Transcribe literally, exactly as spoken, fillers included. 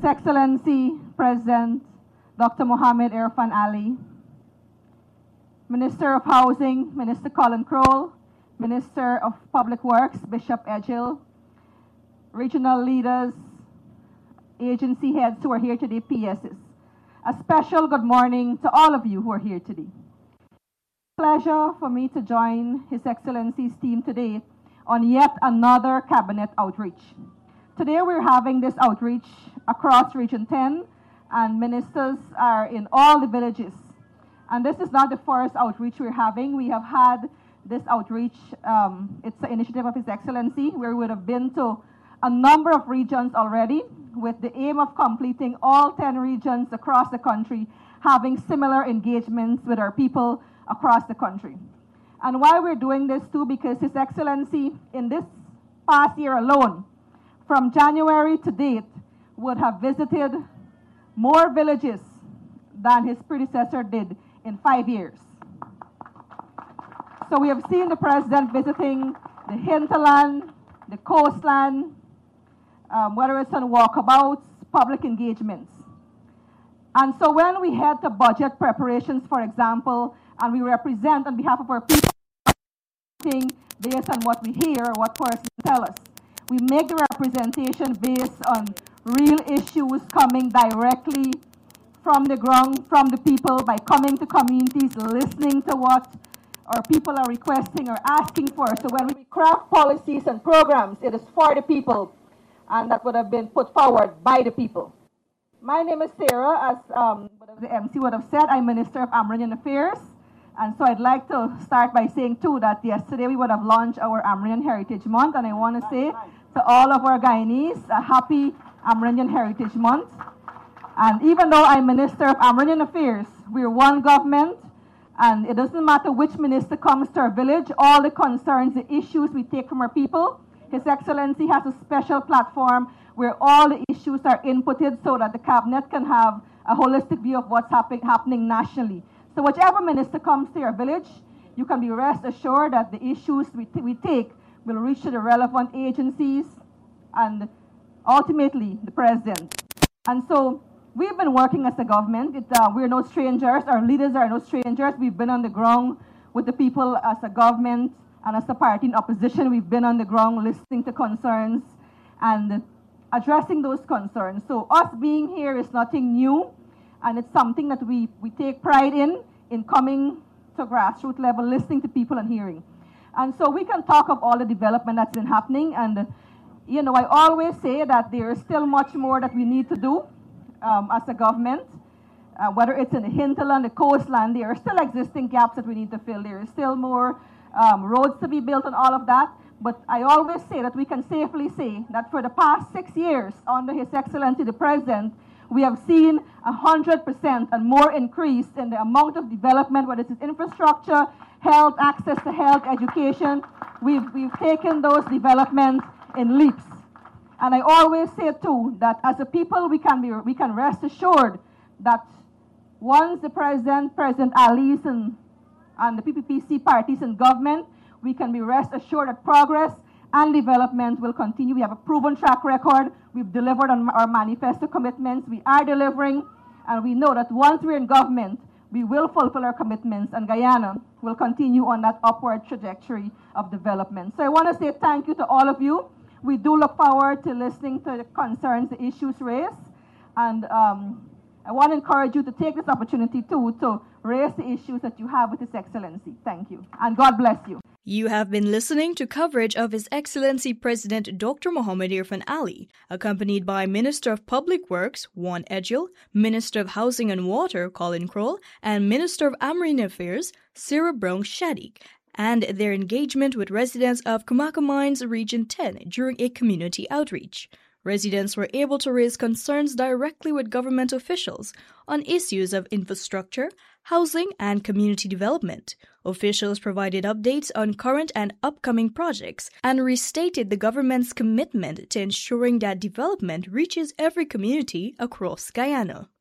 His Excellency President Doctor Mohamed Irfaan Ali, Minister of Housing, Minister Colin Crowell, Minister of Public Works, Bishop Edghill, regional leaders, agency heads who are here today, P Ss. A special good morning to all of you who are here today. Pleasure for me to join His Excellency's team today on yet another cabinet outreach. Today we're having this outreach across Region ten, and ministers are in all the villages. And this is not the first outreach we're having. We have had this outreach, um, it's an initiative of His Excellency, where we would have been to a number of regions already, with the aim of completing all ten regions across the country, having similar engagements with our people across the country. And why we're doing this too, because His Excellency, in this past year alone, from January to date, would have visited more villages than his predecessor did in five years. So we have seen the President visiting the hinterland, the coastland, um, whether it's on walkabouts, public engagements. And so when we head to budget preparations, for example, and we represent on behalf of our people based on what we hear or what persons tell us, we make the representation based on real issues coming directly from the ground, from the people, by coming to communities, listening to what our people are requesting or asking for. So when we craft policies and programs, it is for the people, and that would have been put forward by the people. My name is Sarah. As um, the M C would have said, I'm Minister of Amerindian Affairs. And so I'd like to start by saying, too, that yesterday we would have launched our Amerindian Heritage Month. And I want to say to all of our Guyanese, a happy Amerindian Heritage Month. And even though I'm Minister of Amerindian Affairs, we're one government. And it doesn't matter which minister comes to our village, all the concerns, the issues we take from our people. His Excellency has a special platform where all the issues are inputted so that the cabinet can have a holistic view of what's happen happening nationally. So whichever minister comes to your village, you can be rest assured that the issues we, we take will reach to the relevant agencies and ultimately the President. And so we've been working as a government. It, uh, we're no strangers. Our leaders are no strangers. We've been on the ground with the people as a government and as a party in opposition. We've been on the ground listening to concerns and addressing those concerns. So us being here is nothing new. And it's something that we, we take pride in, in coming to grassroots level, listening to people and hearing. And so we can talk of all the development that's been happening. And, you know, I always say that there is still much more that we need to do um, as a government, uh, whether it's in the hinterland, the coastland, there are still existing gaps that we need to fill. There is still more um, roads to be built and all of that. But I always say that we can safely say that for the past six years, under His Excellency the President, we have seen a hundred percent and more increase in the amount of development, whether it's infrastructure, health, access to health, education. We've, we've taken those developments in leaps. And I always say too that as a people we can, be, we can rest assured that once the President, President Ali's and, and the P P P C parties in government, we can be rest assured that progress and development will continue. We have a proven track record. We've delivered on our manifesto commitments. We are delivering, and we know that once we're in government, we will fulfill our commitments, and Guyana will continue on that upward trajectory of development. So I want to say thank you to all of you. We do look forward to listening to the concerns, the issues raised, and um, I want to encourage you to take this opportunity too to raise the issues that you have with His Excellency. Thank you, and God bless you. You have been listening to coverage of His Excellency President Doctor Mohamed Irfaan Ali, accompanied by Minister of Public Works, Juan Edghill, Minister of Housing and Water, Colin Crowell, and Minister of Amerindian Affairs, Sarah Brown Shadegg, and their engagement with residents of Kumaka Mines Region ten during a community outreach. Residents were able to raise concerns directly with government officials on issues of infrastructure, housing, and community development. Officials provided updates on current and upcoming projects and restated the government's commitment to ensuring that development reaches every community across Guyana.